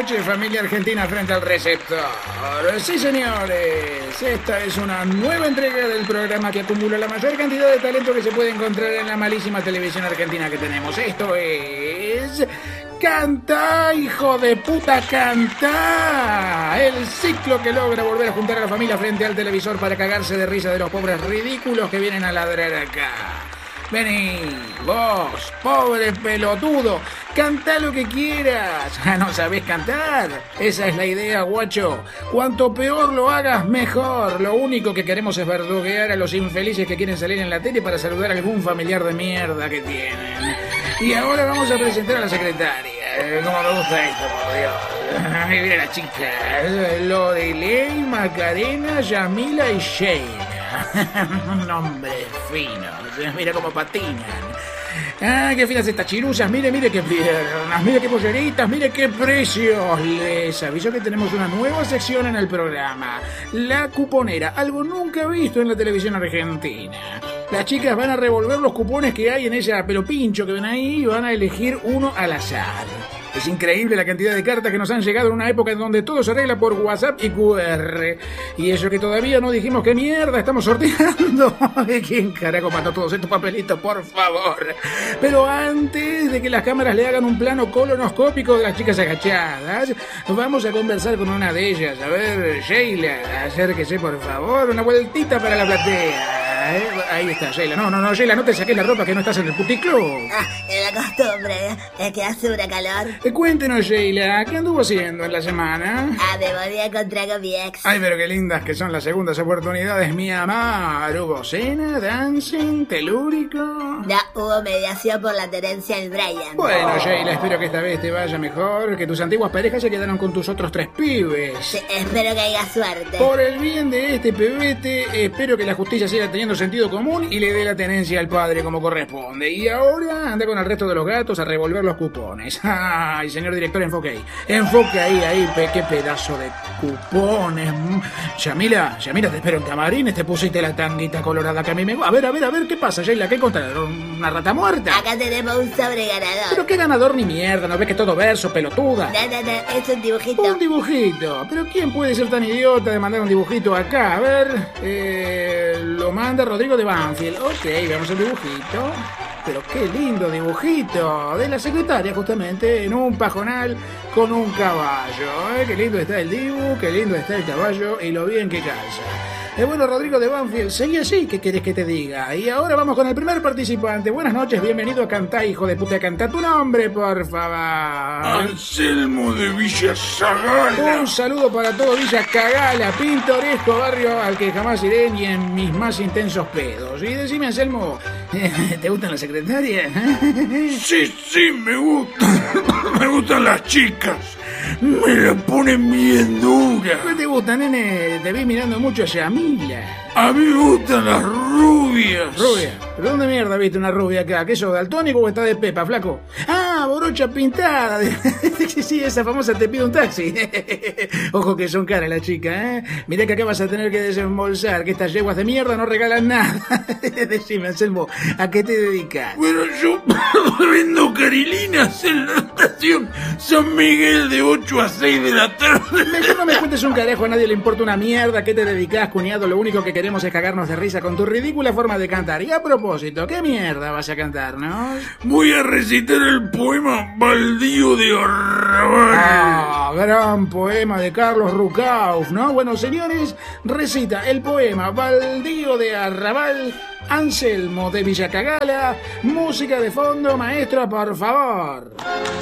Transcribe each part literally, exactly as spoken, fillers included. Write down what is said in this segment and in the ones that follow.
noches, familia argentina frente al receptor. Sí, señores, esta es una nueva entrega del programa que acumula la mayor cantidad de talento que se puede encontrar en la malísima televisión argentina que tenemos. Esto es... ¡Cantá, hijo de puta, cantá! El ciclo que logra volver a juntar a la familia frente al televisor para cagarse de risa de los pobres ridículos que vienen a ladrar acá. Vení, vos, pobre pelotudo, cantá lo que quieras. Ah, ¿no sabés cantar? Esa es la idea, guacho. Cuanto peor lo hagas, mejor. Lo único que queremos es verduguear a los infelices que quieren salir en la tele para saludar a algún familiar de mierda que tienen. Y ahora vamos a presentar a la secretaria. Como me gusta esto, por Dios. Ahí viene la chica. Lorelei, Macarena, Yamila y Sheila. Un nombre fino. Mira cómo patinan. Ah, qué finas estas chiruzas. Mire, mire qué piernas. Mire qué polleritas. Mire qué precios. Les aviso que tenemos una nueva sección en el programa. La cuponera. Algo nunca visto en la televisión argentina. Las chicas van a revolver los cupones que hay en esa pelo pincho que ven ahí y van a elegir uno al azar. Es increíble la cantidad de cartas que nos han llegado en una época en donde todo se arregla por WhatsApp y Q R. Y eso que todavía no dijimos qué mierda estamos sorteando. ¿Quién carajo mató todos estos papelitos? Por favor. Pero antes de que las cámaras le hagan un plano colonoscópico de las chicas agachadas, vamos a conversar con una de ellas. A ver, Sheila, acérquese por favor. Una vueltita para la platea. ¿Eh? Ahí está, Sheila. No, no, no, Sheila, no te saques la ropa que no estás en el puticlub. Ah, es la costumbre, es que hace una calor. Eh, cuéntenos, Sheila, ¿qué anduvo haciendo en la semana? Ah, me volví a encontrar con mi ex. Ay, pero qué lindas que son las segundas oportunidades, mi amor. ¿Hubo cena, dancing, telúrico? No, hubo mediación por la tenencia del Brian. Bueno, Sheila, espero que esta vez te vaya mejor, que tus antiguas parejas se quedaron con tus otros tres pibes. Sí, espero que haya suerte. Por el bien de este pebete, espero que la justicia siga teniendo sentido común y le dé la tenencia al padre como corresponde. Y ahora anda con el resto de los gatos a revolver los cupones. Ay, señor director, enfoque ahí. Enfoque ahí, ahí, pe, qué pedazo de cupones. Yamila, Yamila, te espero en camarines, te pusiste la tanguita colorada que a mí me... A ver, a ver, a ver, ¿qué pasa, Sheila? ¿Qué encontraron? ¿Una rata muerta? Acá tenemos un sobre ganador. ¿Pero qué ganador ni mierda? ¿No ves que todo verso, pelotuda? No, no, no, es un dibujito. Un dibujito. ¿Pero quién puede ser tan idiota de mandar un dibujito acá? A ver, eh, lo manda Rodrigo de Banfield. Ok, veamos el dibujito. Pero qué lindo dibujito. De la secretaria, justamente, en un pajonal con un caballo. ¿Eh? Qué lindo está el dibu, qué lindo está el caballo y lo bien que calza. Eh, bueno, Rodrigo de Banfield, seguí así, ¿qué querés que te diga? Y ahora vamos con el primer participante. Buenas noches, bienvenido a Cantá, hijo de puta, cantá tu nombre, por favor. Anselmo de Villa Zagala. Un saludo para todo Villa Cagala, pintoresco barrio al que jamás iré ni en mis más intensos pedos. Y decime, Anselmo, ¿te gustan las secretarias? Sí, sí, me gustan. Me gustan las chicas. Me la ponen bien dura. ¿Qué te gusta, nene? Te vi mirando mucho a Yamila. A mí me gustan las rubias. ¿Rubia? ¿Pero dónde mierda viste una rubia acá? ¿Qué sos, daltónico o está de pepa, flaco? ¡Ah, borocha pintada! Sí, sí, esa famosa te pide un taxi. Ojo que son caras las chicas, ¿eh? Mirá que acá vas a tener que desembolsar, que estas yeguas de mierda no regalan nada. Decime, Anselmo, ¿a qué te dedicas? Bueno, yo vendo carilinas en la estación San Miguel de ocho a seis de la tarde. Mejor no me cuentes un carajo, a nadie le importa una mierda. ¿A qué te dedicas, cuñado? Lo único que queremos es cagarnos de risa con tu ridícula forma de cantar. Y a propósito, ¿qué mierda vas a cantarnos? Voy a recitar el poema Baldío de Arrabal. Ah, gran poema de Carlos Rucauf, ¿no? Bueno, señores, recita el poema Baldío de Arrabal, Anselmo de Villa Cagala. Música de fondo, maestro, por favor.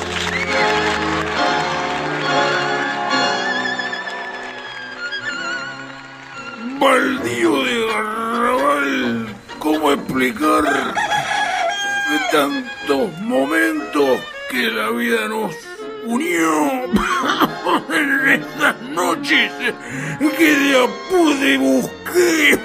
Baldío de Arrabal, ¿cómo explicar de tantos momentos que la vida nos unió en estas noches que de apure busqué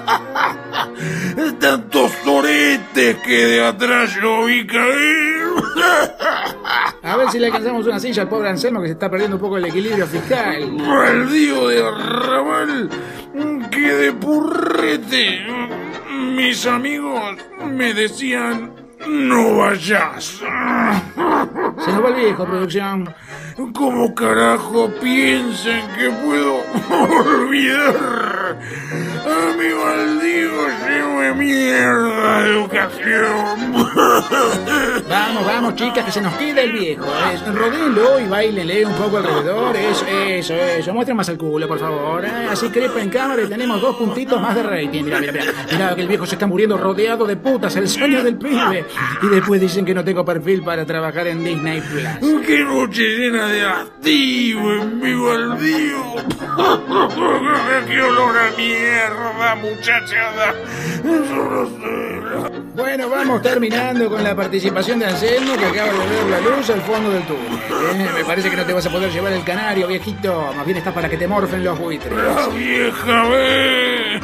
tantos soretes que de atrás yo vi caer? A ver si le alcanzamos una silla al pobre Anselmo que se está perdiendo un poco el equilibrio fiscal. Baldío de Arrabal, que de purrete mis amigos me decían no vayas. Se nos va el viejo, producción. ¿Cómo carajo piensan que puedo olvidar a mi baldío lleno de mierda de educación? Vamos, vamos, chicas, que se nos queda el viejo. Es, rodéenlo y bailenle un poco alrededor. Eso, eso, eso. Muestren más el culo, por favor. ¿eh? Así crepa en cámara y tenemos dos puntitos más de rating. Mira, mira, mira. Mira que el viejo se está muriendo rodeado de putas. El sueño del pibe. Y después dicen que no tengo perfil para trabajar en Disney Plus. ¡Qué noche llena de hastío en mi baldío! ¡Qué olor a mierda, muchachada! Bueno, vamos terminando con la participación de Anselmo, que acaba de ver la luz al fondo del túnel. ¿eh? Me parece que no te vas a poder llevar el canario, viejito. Más bien estás para que te morfen los buitres. ¡La vieja ve!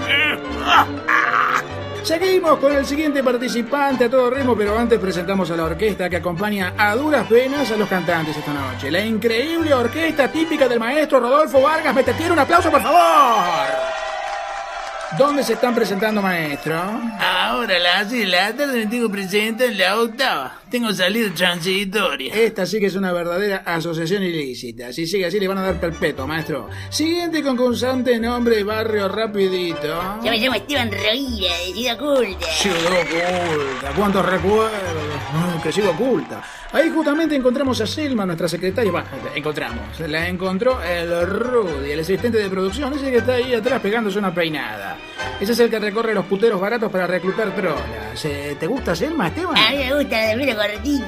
Seguimos con el siguiente participante a todo ritmo, pero antes presentamos a la orquesta que acompaña a duras penas a los cantantes esta noche. La increíble orquesta típica del maestro Rodolfo Vargas. ¿Me te quiero un aplauso, por favor? ¿Dónde se están presentando, maestro? Ahora a las seis de la tarde me tengo presente en la octava. Tengo salida transitoria. Esta sí que es una verdadera asociación ilícita. Si sigue así le van a dar perpetuo, maestro. Siguiente concursante, nombre Barrio Rapidito. Yo me llamo Esteban Rovira, de Ciudad Oculta. Ciudad Oculta, cuántos recuerdos. Oh, que Ciudad Oculta. Ahí justamente encontramos a Selma, nuestra secretaria. Bueno, la encontramos. La encontró el Rudy, el asistente de producción. Ese que está ahí atrás pegándose una peinada. Ese es el que recorre los puteros baratos para reclutar trolas. ¿Te gusta Selma, Esteban? A mí me gusta la de pelo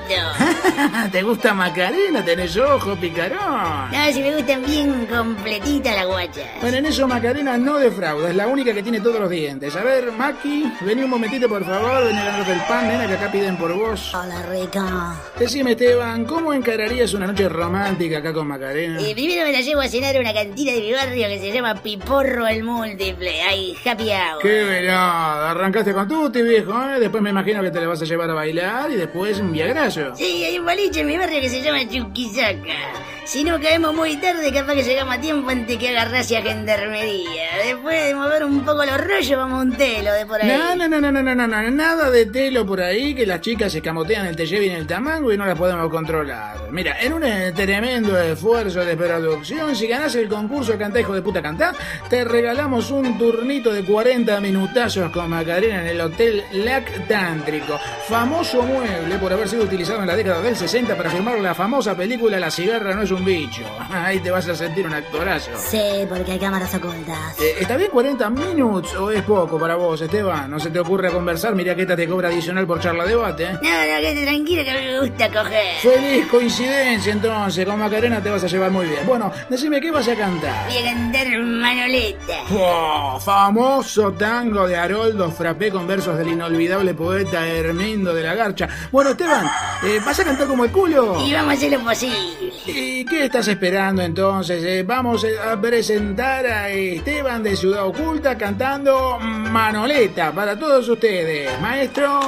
cortito. ¿Te gusta Macarena? ¿Tenés ojo picarón? No, si me gustan bien completitas las guachas. Bueno, en eso Macarena no defrauda. Es la única que tiene todos los dientes. A ver, Maki, vení un momentito, por favor. Vení a ganarte el pan, nena, que acá piden por vos. Hola, rica. Decime, Esteban, ¿cómo encararías una noche romántica acá con Macarena? Eh, primero me la llevo a cenar a una cantina de mi barrio que se llama Piporro el Múltiple. Ahí, happy hour. ¡Qué velada! Arrancaste con tutti, viejo, ¿eh? Después me imagino que te la vas a llevar a bailar y después un viagrazo. Sí, hay un boliche en mi barrio que se llama Chuquisaca. Si no caemos muy tarde, capaz que llegamos a tiempo antes que haga racia gendarmería. Después de mover un poco los rollos, vamos a un telo de por ahí. No, no, no, no, no, no, no, no, nada de telo por ahí, que las chicas se escamotean el T J y en el tamango y no las podemos controlar. Mira, en un tremendo esfuerzo de producción, si ganás el concurso Cantejo de Puta Cantá, te regalamos un turnito de cuarenta minutazos con Macarena en el Hotel Lactántrico. Famoso mueble por haber sido utilizado en la década del sesenta para filmar la famosa película La cigarra no es un bicho. Ahí te vas a sentir un actorazo. Sí, porque hay cámaras ocultas. Eh, ¿Está bien cuarenta minutos o es poco para vos, Esteban? ¿No se te ocurre conversar? Mirá que esta te cobra adicional por charla debate, ¿eh? No, no, quédate tranquilo que a mí me gusta coger. Feliz coincidencia, entonces. Con Macarena te vas a llevar muy bien. Bueno, decime, ¿qué vas a cantar? Voy a cantar Manoleta. Oh, famoso tango de Haroldo Frappé con versos del inolvidable poeta Hermindo de la Garcha. Bueno, Esteban, eh, ¿vas a cantar como el culo? Y vamos a hacer lo posible. ¿Y qué estás esperando entonces? Eh, vamos a presentar a Esteban de Ciudad Oculta cantando Manoleta para todos ustedes. Maestro.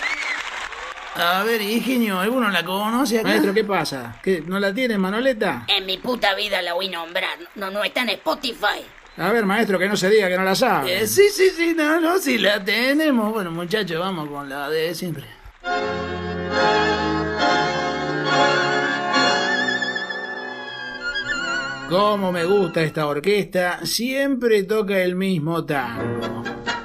A ver, Ingenio, ¿alguno la conoce acá? Maestro, ¿qué pasa? ¿Qué, ¿No la tienen, Manoleta? En mi puta vida la voy a nombrar. No, no está en Spotify. A ver, maestro, que no se diga que no la sabe. Eh, sí, sí, sí, no, no, sí la tenemos. Bueno, muchachos, vamos con la de siempre. Cómo me gusta esta orquesta, siempre toca el mismo tango.